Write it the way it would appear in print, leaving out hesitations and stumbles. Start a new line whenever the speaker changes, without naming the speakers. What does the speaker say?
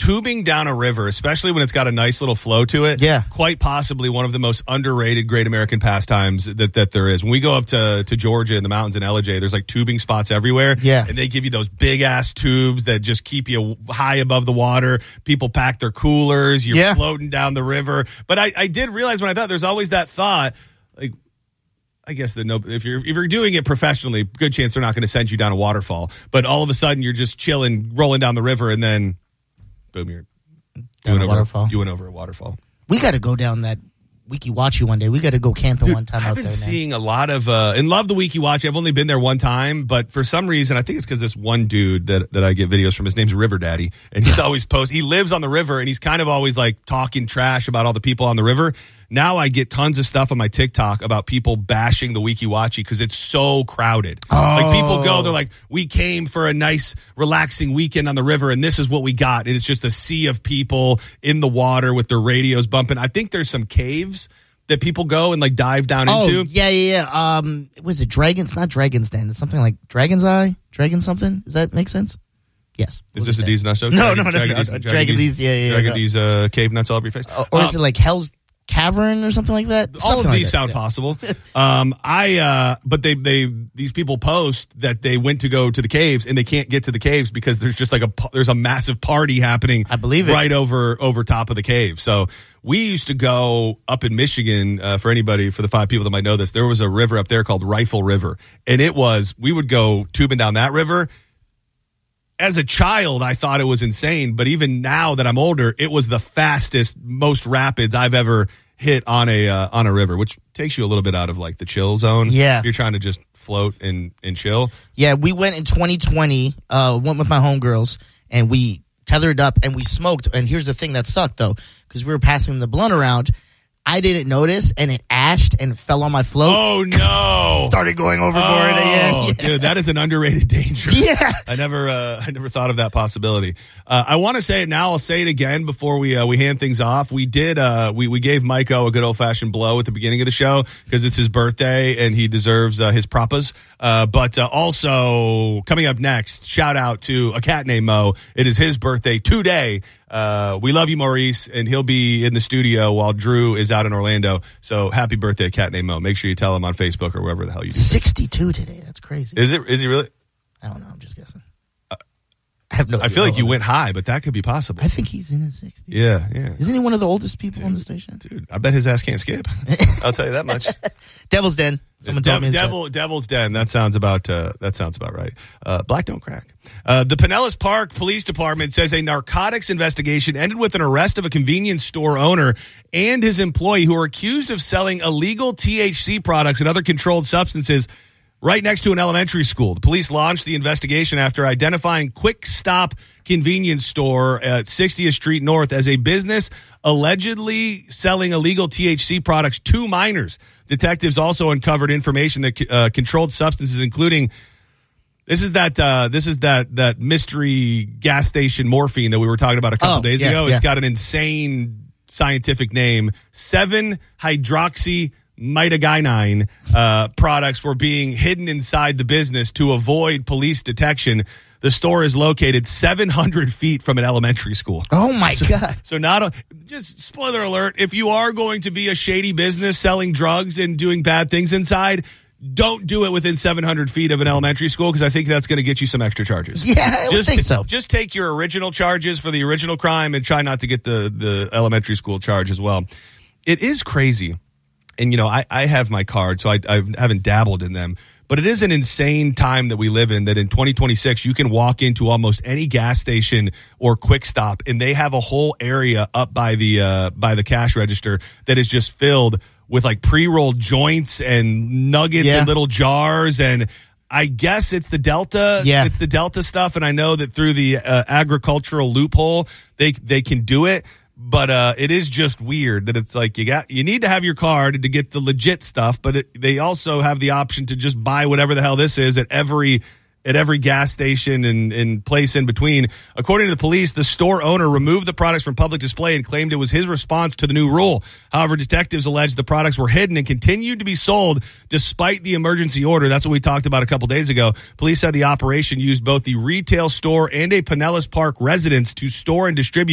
tubing down a river, especially when it's got a nice little flow to it, quite possibly one of the most underrated Great American pastimes that there is. When we go up to Georgia in the mountains in LJ, there's like tubing spots everywhere.
Yeah.
And they give you those big-ass tubes that just keep you high above the water. People pack their coolers. You're floating down the river. But I did realize when I thought, there's always that thought, like, I guess that if you're doing it professionally, good chance they're not going to send you down a waterfall. But all of a sudden, you're just chilling, rolling down the river, and then boom, you went over a waterfall.
We got to go down that Weeki Wachee one day. We got to go camping one time out there.
I've been seeing a lot of and love the Weeki Wachee. I've only been there one time, but for some reason, I think it's because this one dude that I get videos from, his name's River Daddy, and he's always he lives on the river, and he's kind of always like talking trash about all the people on the river. Now I get tons of stuff on my TikTok about people bashing the Weeki Wachee because it's so crowded. Like people go, they're like, we came for a nice, relaxing weekend on the river, and this is what we got. And it's just a sea of people in the water with their radios bumping. I think there's some caves that people go and like dive down into.
Yeah. Was it Dragons? Not Dragon's Den. It's something like Dragon's Eye? Dragon something? Does that make sense? Yes.
Is this a D's Nuts show?
No. Dragon D's,
Dragon D's cave nuts all over your face.
Or is it like Hell's Cavern or something like that?
All of these sound possible. But these people post that they went to go to the caves and they can't get to the caves because there's just like there's a massive party happening.
I believe it.
Right over top of the cave. So we used to go up in Michigan, for the 5 people that might know this, there was a river up there called Rifle River. And we would go tubing down that river. As a child, I thought it was insane, but even now that I'm older, it was the fastest, most rapids I've ever hit on a river, which takes you a little bit out of like the chill zone.
Yeah.
You're trying to just float and chill.
Yeah, we went in 2020, went with my homegirls, and we tethered up and we smoked. And here's the thing that sucked, though, because we were passing the blunt around. I didn't notice, and it ashed and fell on my float.
Oh, no.
Started going overboard again. Yeah.
Dude, that is an underrated danger.
Yeah.
I never thought of that possibility. I want to say it now. I'll say it again before we hand things off. We did, we gave Maiko a good old-fashioned blow at the beginning of the show because it's his birthday, and he deserves his propas. But also, coming up next, shout out to a cat named Mo. It is his birthday today. We love you, Maurice, and he'll be in the studio while Drew is out in Orlando. So happy birthday, cat named Mo. Make sure you tell him on Facebook or wherever the hell you do.
62 today. That's crazy.
Is he really?
I don't know. I'm just guessing. I have no idea.
I feel like you went high, but that could be possible.
I think he's in his 60s.
Yeah.
Isn't he one of the oldest people on the station?
Dude, I bet his ass can't skip. I'll tell you that much.
Devil's Den. Someone told me.
Devil's Den. That sounds about right. Black don't crack. The Pinellas Park Police Department says a narcotics investigation ended with an arrest of a convenience store owner and his employee who are accused of selling illegal THC products and other controlled substances right next to an elementary school. The police launched the investigation after identifying Quick Stop convenience store at 60th Street North as a business allegedly selling illegal THC products to minors. Detectives also uncovered information that controlled substances, including this is that mystery gas station morphine that we were talking about a couple days ago. It's got an insane scientific name. 7-hydroxymetaguanine products were being hidden inside the business to avoid police detection. The store is located 700 feet from an elementary school.
Oh, my God.
So just spoiler alert, if you are going to be a shady business selling drugs and doing bad things inside, don't do it within 700 feet of an elementary school because I think that's going to get you some extra charges.
Yeah, I would think so.
Just take your original charges for the original crime and try not to get the elementary school charge as well. It is crazy. And, I have my card, so I haven't dabbled in them. But it is an insane time that we live in, that in 2026, you can walk into almost any gas station or Quick Stop, and they have a whole area up by the cash register that is just filled with like pre-rolled joints and nuggets in little jars. And I guess it's the Delta.
Yeah.
It's the Delta stuff. And I know that through the agricultural loophole, they can do it. But it is just weird that it's like you need to have your card to get the legit stuff, but they also have the option to just buy whatever the hell this is at every gas station and place in between. According to the police, the store owner removed the products from public display and claimed it was his response to the new rule. However, detectives alleged the products were hidden and continued to be sold despite the emergency order. That's what we talked about a couple days ago. Police said the operation used both the retail store and a Pinellas Park residence to store and distribute